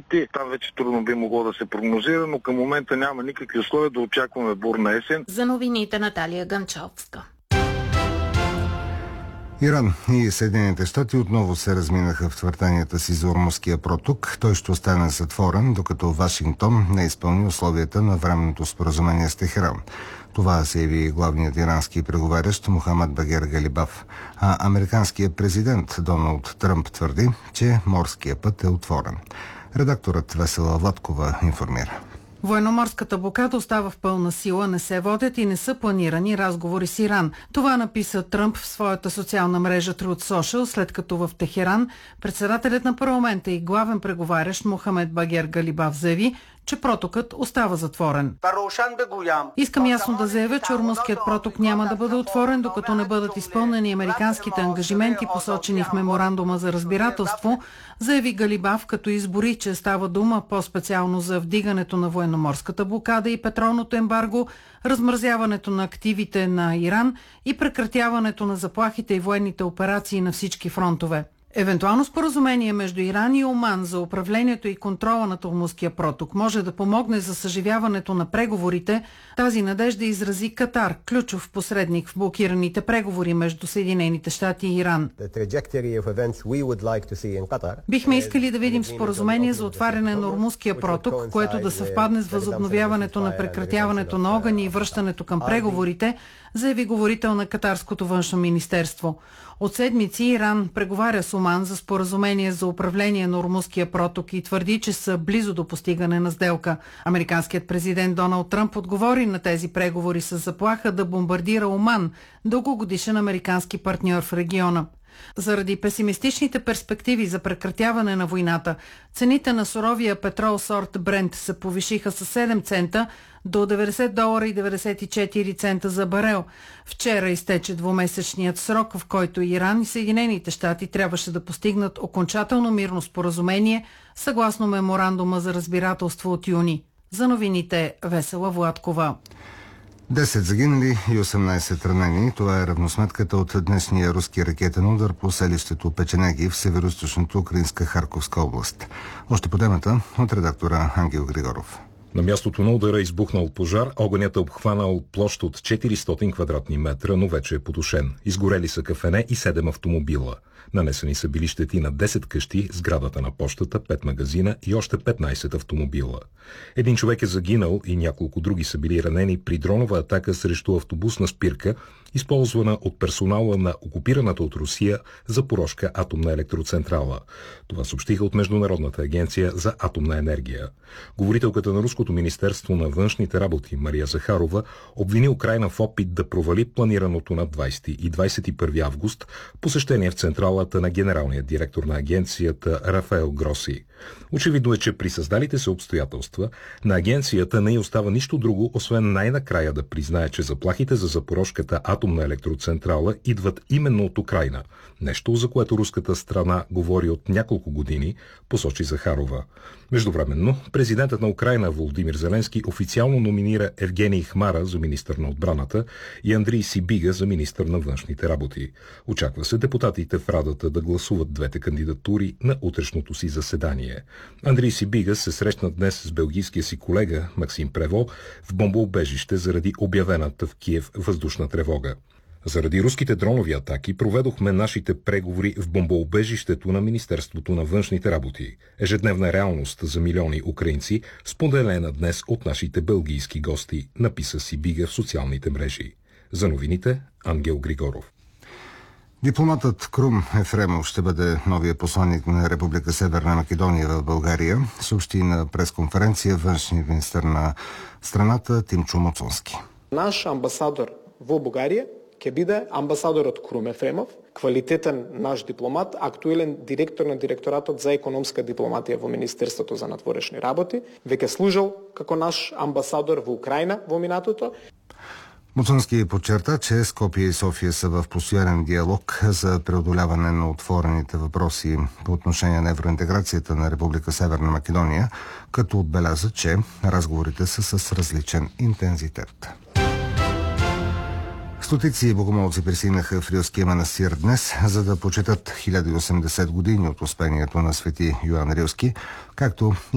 събитие. Там вече трудно би могло да се прогнозира, но към момента няма никакви условия да очакваме бурна есен. За новините Наталия Ганчовска. Иран и Съединените щати отново се разминаха в твърденията си за Ормузския проток. Той ще остане затворен, докато Вашингтон не изпълни условията на временното споразумение с Техеран. Това заяви главният ирански преговарящ Мохамед Багер Галибаф. А американският президент Доналд Тръмп твърди, че морския път е отворен. Редакторът Весела Владкова информира. Военноморската блокада остава в пълна сила, не се водят и не са планирани разговори с Иран. Това написа Тръмп в своята социална мрежа Truth Social, след като в Техеран председателят на парламента и главен преговарящ Мохамед Багер Галибаф заяви, че протокът остава затворен. Искам ясно да заявя, че Ормузският проток няма да бъде отворен, докато не бъдат изпълнени американските ангажименти, посочени в меморандума за разбирателство, заяви Галибаф, като избори, че става дума по-специално за вдигането на военноморската блокада и петролното ембарго, размразяването на активите на Иран и прекратяването на заплахите и военните операции на всички фронтове. Евентуално споразумение между Иран и Оман за управлението и контрола на Ормузския проток може да помогне за съживяването на преговорите. Тази надежда изрази Катар, ключов посредник в блокираните преговори между Съединените щати и Иран. Бихме искали да видим споразумение за отваряне на Ормузския проток, което да съвпадне с възобновяването на прекратяването на огън и връщането към преговорите, заяви говорител на Катарското външно министерство. От седмици Иран преговаря с Оман за споразумение за управление на Ормузския проток и твърди, че са близо до постигане на сделка. Американският президент Доналд Тръмп отговори на тези преговори с заплаха да бомбардира Оман, дългогодишен американски партньор в региона. Заради песимистичните перспективи за прекратяване на войната, цените на суровия петрол сорт Брент се повишиха с 7 цента до $90.94 за барел. Вчера изтече двумесечният срок, в който Иран и Съединените щати трябваше да постигнат окончателно мирно споразумение, съгласно меморандума за разбирателство от юни. За новините Весела Владкова. 10 загинали и 18 ранени. Това е равносметката от днешния руски ракетен удар по селището Печенеги в североизточното украинска Харковска област. Още по темата от редактора Ангел Григоров. На мястото на удара е избухнал пожар, огънят е обхванал площ от 400 квадратни метра, но вече е потушен. Изгорели са кафене и 7 автомобила. Нанесени са били щети на 10 къщи, сградата на пощата, 5 магазина и още 15 автомобила. Един човек е загинал и няколко други са били ранени при дронова атака срещу автобусна спирка, използвана от персонала на окупираната от Русия Запорожка атомна електроцентрала. Това съобщиха от Международната агенция за атомна енергия. Говорителката на Руското министерство на външните работи Мария Захарова обвини Украйна в опит да провали планираното на 20 и 21 август посещение в централата на генералния директор на агенцията Рафаел Гроси. Очевидно е, че при създалите се обстоятелства на агенцията не й остава нищо друго, освен най-накрая да признае, че заплахите за Запорожката атомна електроцентрала идват именно от Украйна. Нещо, за което руската страна говори от няколко години, посочи Захарова. Междувременно, президентът на Украйна Володимир Зеленски официално номинира Евгений Хмара за министър на отбраната и Андрей Сибига за министър на външните работи. Очаква се депутатите в Радата да гласуват двете кандидатури на утрешното си заседание. Андрей Сибига се срещна днес с белгийския си колега Максим Прево в бомбоубежище заради обявената в Киев въздушна тревога. Заради руските дронови атаки проведохме нашите преговори в бомбоубежището на Министерството на външните работи. Ежедневна реалност за милиони украинци, споделена днес от нашите белгийски гости, написа Сибига в социалните мрежи. За новините Ангел Григоров. Дипломатът Крум Ефремов ще бъде новия посланник на Република Северна Македония в България, съобщи на пресконференция външният министър на страната Тимчо Моцонски. Наш амбасадор в България ќе биде амбасадорот Крум Ефремов, квалитетен наш дипломат, актуелен директор на директоратот за економска дипломатија во Министерството за надворешни работи, веќе служил како наш амбасадор во Украина во минатото. Моцонски подчерта, че Скопие и София са в постоянен диалог за преодоляване на отворените въпроси по отношение на евроинтеграцията на Република Северна Македония, като отбеляза, че разговорите са с различен интензитет. Стотици богомолци пристигнаха в Рилския манастир днес, за да почетат 1080 години от успението на свети Йоан Рилски, както